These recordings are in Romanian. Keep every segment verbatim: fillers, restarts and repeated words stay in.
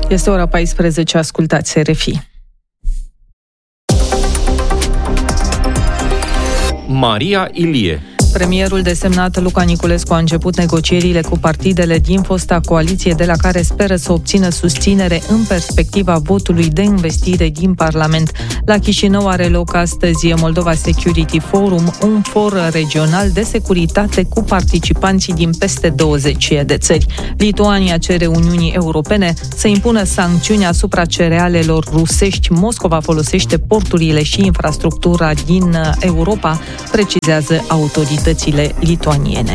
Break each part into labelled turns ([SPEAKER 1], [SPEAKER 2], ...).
[SPEAKER 1] Este ora paisprezece, ascultați R F I.
[SPEAKER 2] Maria Ilie.
[SPEAKER 1] Premierul desemnat Luca Niculescu a început negocierile cu partidele din fosta coaliție, de la care speră să obțină susținere în perspectiva votului de investire din Parlament. La Chișinău are loc astăzi Moldova Security Forum, un for regional de securitate cu participanții din peste douăzeci de țări. Lituania cere Uniunii Europene să impună sancțiuni asupra cerealelor rusești. Moscova folosește porturile și infrastructura din Europa, precizează autoritățile lituaniene.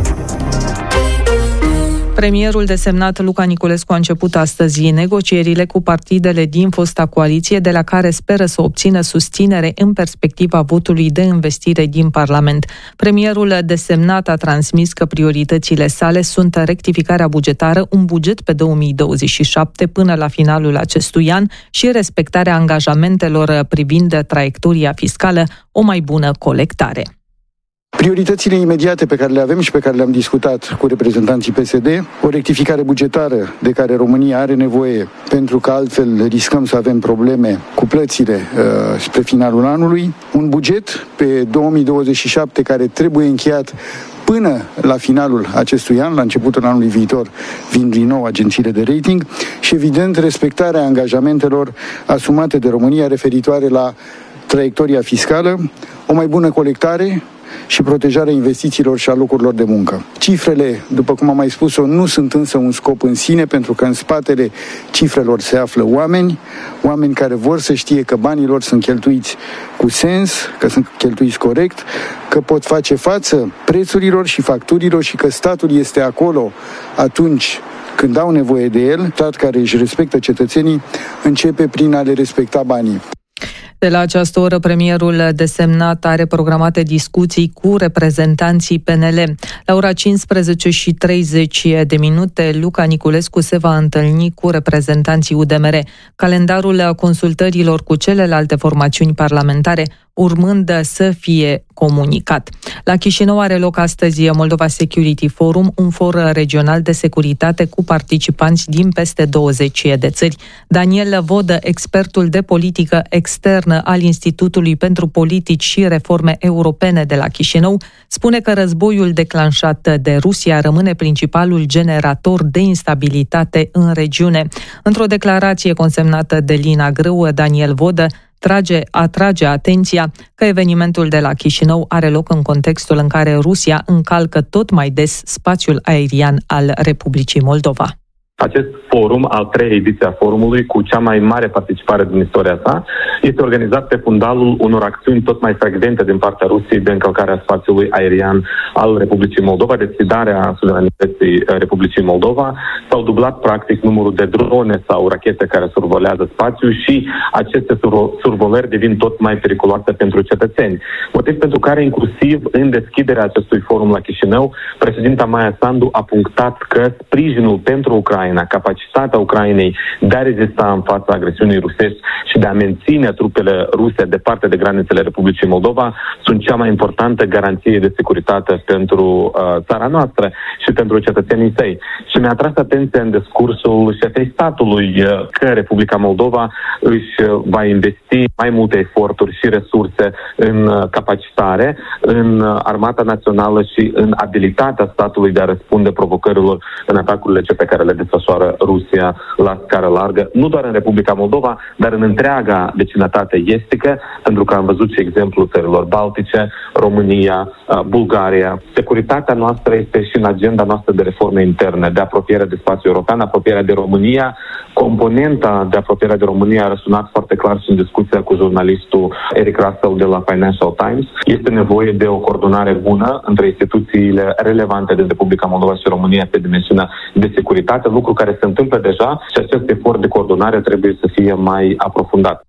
[SPEAKER 1] Premierul desemnat Luca Niculescu a început astăzi negocierile cu partidele din fosta coaliție, de la care speră să obțină susținere în perspectiva votului de investire din Parlament. Premierul desemnat a transmis că prioritățile sale sunt rectificarea bugetară, un buget pe două mii douăzeci și șapte până la finalul acestui an și respectarea angajamentelor privind traiectoria fiscală, o mai bună colectare.
[SPEAKER 3] Prioritățile imediate pe care le avem și pe care le-am discutat cu reprezentanții P S D, o rectificare bugetară de care România are nevoie, pentru că altfel riscăm să avem probleme cu plățile uh, spre finalul anului, un buget pe două mii douăzeci și șapte care trebuie încheiat până la finalul acestui an, la începutul anului viitor, vin din nou agențiile de rating și, evident, respectarea angajamentelor asumate de România referitoare la traiectoria fiscală, o mai bună colectare și protejarea investițiilor și a locurilor de muncă. Cifrele, după cum am mai spus-o, nu sunt însă un scop în sine, pentru că în spatele cifrelor se află oameni, oameni care vor să știe că banii lor sunt cheltuiți cu sens, că sunt cheltuiți corect, că pot face față prețurilor și facturilor și că statul este acolo atunci când au nevoie de el. Stat care își respectă cetățenii începe prin a le respecta banii.
[SPEAKER 1] De la această oră, premierul desemnat are programate discuții cu reprezentanții P N L. La ora cincisprezece și treizeci de minute, Luca Niculescu se va întâlni cu reprezentanții U D M R. Calendarul consultărilor cu celelalte formațiuni parlamentare urmând să fie comunicat. La Chișinău are loc astăzi Moldova Security Forum, un for regional de securitate cu participanți din peste douăzeci de țări. Daniel Vodă, expertul de politică externă al Institutului pentru Politici și Reforme Europene de la Chișinău, spune că războiul declanșat de Rusia rămâne principalul generator de instabilitate în regiune. Într-o declarație consemnată de Lina Grâu, Daniel Vodă Trage, atrage atenția că evenimentul de la Chișinău are loc în contextul în care Rusia încalcă tot mai des spațiul aerian al Republicii Moldova.
[SPEAKER 4] Acest forum, al treia ediție a forumului, cu cea mai mare participare din istoria sa, este organizat pe fundalul unor acțiuni tot mai frecvente din partea Rusiei de încălcarea spațiului aerian al Republicii Moldova, de sfidarea suveranității Republicii Moldova. S-au dublat practic numărul de drone sau rachete care survolează spațiul și aceste survolări devin tot mai periculoase pentru cetățeni. Motiv pentru care, inclusiv în deschiderea acestui forum la Chișinău, președinta Maia Sandu a punctat că sprijinul pentru Ucraina, capacitatea Ucrainei de a rezista în fața agresiunii rusești și de a menține trupele ruse departe de granițele Republicii Moldova sunt cea mai importantă garanție de securitate pentru uh, țara noastră și pentru cetățenii săi. Și mi-a atras atenția în discursul șefei statului uh, că Republica Moldova își uh, va investi mai multe eforturi și resurse în uh, capacitare, în uh, armata națională și în abilitatea statului de a răspunde provocărilor în atacurile ce pe care le desfășoară Rusia la scară largă, nu doar în Republica Moldova, dar în întreaga vecinătate estică, pentru că am văzut și exemplul țărilor Baltice, România, Bulgaria. Securitatea noastră este și în agenda noastră de reforme interne, de apropiere de spațiul european, apropierea de România. Componenta de apropiere de România a răsunat foarte clar și în discuția cu jurnalistul Eric Russell de la Financial Times. Este nevoie de o coordonare bună între instituțiile relevante din Republica Moldova și România pe dimensiunea de securitate, lucru care se întâmplă deja și acest efort de coordonare trebuie să fie mai aprofundat.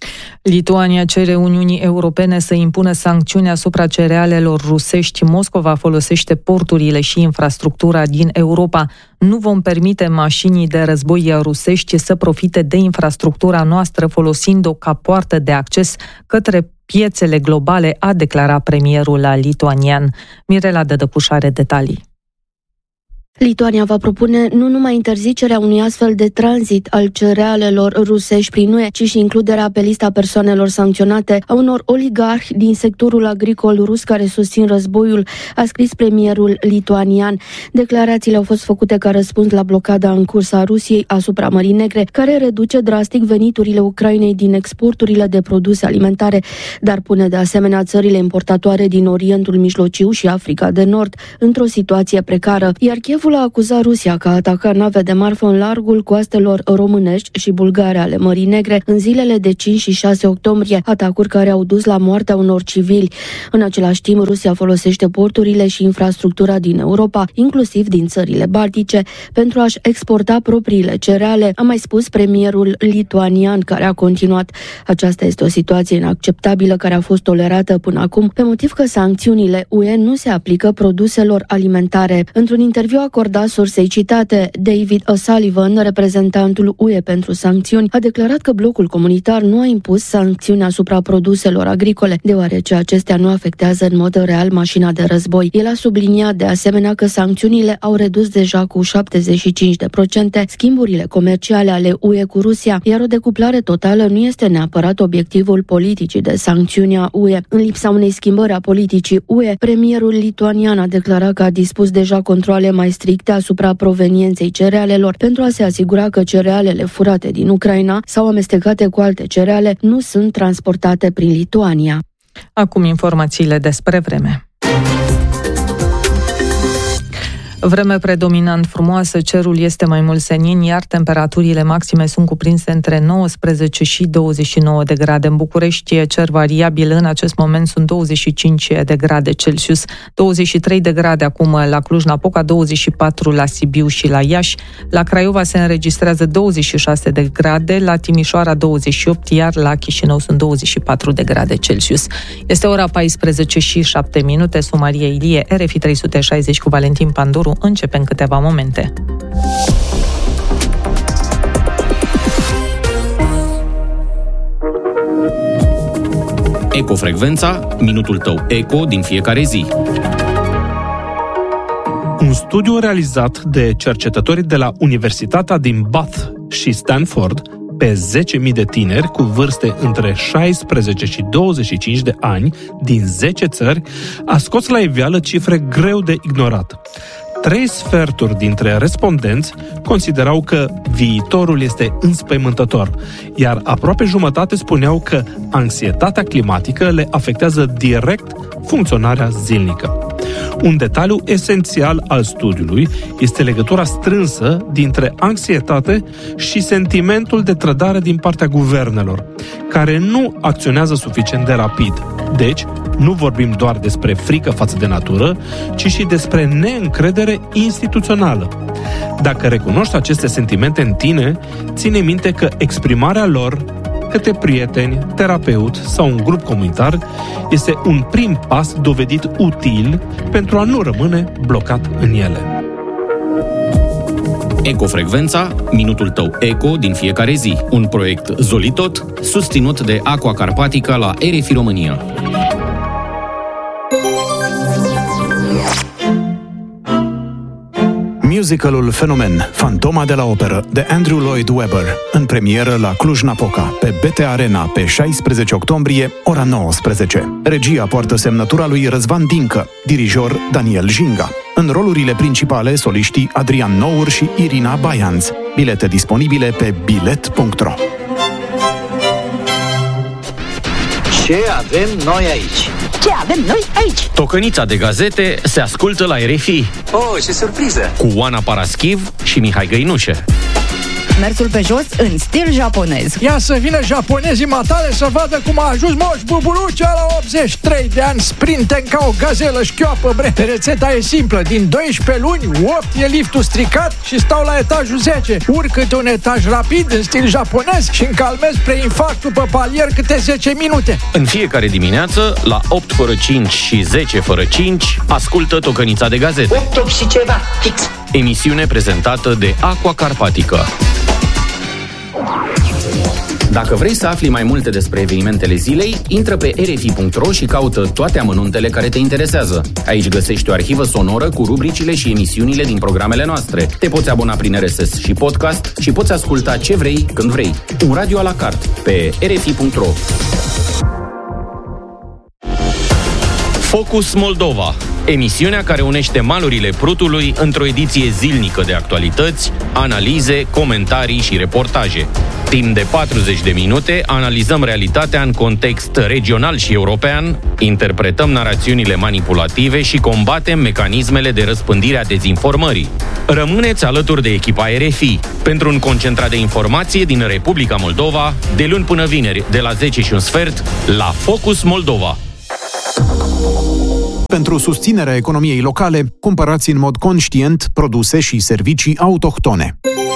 [SPEAKER 1] Lituania cere Uniunii Europene să impună sancțiuni asupra cerealelor rusești. Moscova folosește porturile și infrastructura din Europa. Nu vom permite mașinii de război rusești să profite de infrastructura noastră folosind-o ca poartă de acces către piețele globale, a declarat premierul lituanian. Mirela Dădăcuș are detalii.
[SPEAKER 5] Lituania va propune nu numai interzicerea unui astfel de tranzit al cerealelor rusești prin U E, ci și includerea pe lista persoanelor sancționate a unor oligarhi din sectorul agricol rus care susțin războiul, a scris premierul lituanian. Declarațiile au fost făcute ca răspuns la blocada în curs a Rusiei asupra Mării Negre, care reduce drastic veniturile Ucrainei din exporturile de produse alimentare, dar pune de asemenea țările importatoare din Orientul Mijlociu și Africa de Nord într-o situație precară, iar Kievul a acuzat Rusia că a atacat nave de marfă în largul coastelor românești și bulgare ale Mării Negre în zilele de cinci și șase octombrie, atacuri care au dus la moartea unor civili. În același timp, Rusia folosește porturile și infrastructura din Europa, inclusiv din țările baltice, pentru a-și exporta propriile cereale, a mai spus premierul lituanian, care a continuat: aceasta este o situație inacceptabilă care a fost tolerată până acum, pe motiv că sancțiunile U E nu se aplică produselor alimentare. Într-un interviu acordat sursei citate, David O'Sullivan, reprezentantul U E pentru sancțiuni, a declarat că blocul comunitar nu a impus sancțiuni asupra produselor agricole, deoarece acestea nu afectează în mod real mașina de război. El a subliniat de asemenea că sancțiunile au redus deja cu șaptezeci și cinci la sută schimburile comerciale ale U E cu Rusia, iar o decuplare totală nu este neapărat obiectivul politicii de sancțiuni a U E. În lipsa unei schimbări a politicii U E, premierul lituanian a declarat că a dispus deja controale mai stricte asupra provenienței cerealelor pentru a se asigura că cerealele furate din Ucraina sau amestecate cu alte cereale nu sunt transportate prin Lituania.
[SPEAKER 1] Acum informațiile despre vreme. Vreme predominant frumoasă, cerul este mai mult senin, iar temperaturile maxime sunt cuprinse între nouăsprezece și douăzeci și nouă de grade. În București, cer variabil, în acest moment sunt douăzeci și cinci de grade Celsius, douăzeci și trei de grade acum la Cluj-Napoca, douăzeci și patru la Sibiu și la Iași. La Craiova se înregistrează douăzeci și șase de grade, la Timișoara douăzeci și opt, iar la Chișinău sunt douăzeci și patru de grade Celsius. Este ora paisprezece și șapte minute, sunt Maria Ilie, R F I trei sute șaizeci cu Valentin Pandoru. Începe în câteva momente.
[SPEAKER 2] Ecofrecvența, minutul tău eco din fiecare zi.
[SPEAKER 6] Un studiu realizat de cercetători de la Universitatea din Bath și Stanford pe zece mii de tineri cu vârste între șaisprezece și douăzeci și cinci de ani din zece țări a scos la iveală cifre greu de ignorat. Trei sferturi dintre respondenți considerau că viitorul este înspăimântător, iar aproape jumătate spuneau că anxietatea climatică le afectează direct funcționarea zilnică. Un detaliu esențial al studiului este legătura strânsă dintre anxietate și sentimentul de trădare din partea guvernelor, care nu acționează suficient de rapid. Deci, nu vorbim doar despre frică față de natură, ci și despre neîncredere instituțională. Dacă recunoști aceste sentimente în tine, ține minte că exprimarea lor către prieteni, terapeut sau un grup comunitar este un prim pas dovedit util pentru a nu rămâne blocat în ele.
[SPEAKER 2] Ecofrecvența, minutul tău eco din fiecare zi. Un proiect Zolitot, susținut de Aqua Carpatica la R F I România.
[SPEAKER 7] Musicalul Fenomen, Fantoma de la Operă, de Andrew Lloyd Webber, în premieră la Cluj-Napoca, pe B T Arena, pe șaisprezece octombrie, ora nouăsprezece. Regia poartă semnătura lui Răzvan Dincă, dirijor Daniel Jinga. În rolurile principale, soliștii Adrian Nour și Irina Baianț. Bilete disponibile pe bilet punct ro.
[SPEAKER 8] Ce avem noi aici?
[SPEAKER 9] Ce avem noi aici?
[SPEAKER 2] Tocănița de gazete se ascultă la R F I.
[SPEAKER 8] Oh, ce surpriză!
[SPEAKER 2] Cu Oana Paraschiv și Mihai Găinușe.
[SPEAKER 9] Mersul pe jos în stil japonez.
[SPEAKER 10] Ia să vină japonezii matale să vadă cum a ajuns Moș Buburucea la optzeci și trei de ani, sprinten ca o gazelă șchioapă, bre. Rețeta e simplă, din doisprezece luni, opt e liftul stricat și stau la etajul zece. Urcă-te un etaj rapid în stil japonez și încalmez preinfarct după palier câte zece minute.
[SPEAKER 2] În fiecare dimineață, la opt fără cinci și zece fără cinci, ascultă Tocănița de gazete.
[SPEAKER 8] opt, opt și ceva, fix.
[SPEAKER 2] Emisiune prezentată de Aqua Carpatica. Dacă vrei să afli mai multe despre evenimentele zilei, intră pe r f i punct r o și caută toate amănuntele care te interesează. Aici găsești o arhivă sonoră cu rubricile și emisiunile din programele noastre. Te poți abona prin R S S și podcast și poți asculta ce vrei, când vrei. Un radio à la carte pe r f i punct r o. Focus Moldova, emisiunea care unește malurile Prutului într-o ediție zilnică de actualități, analize, comentarii și reportaje. Timp de patruzeci de minute analizăm realitatea în context regional și european, interpretăm narațiunile manipulative și combatem mecanismele de răspândire a dezinformării. Rămâneți alături de echipa R F I pentru un concentrat de informație din Republica Moldova, de luni până vineri, de la zece și un sfert, la Focus Moldova.
[SPEAKER 7] Pentru susținerea economiei locale, cumpărați în mod conștient produse și servicii autohtone.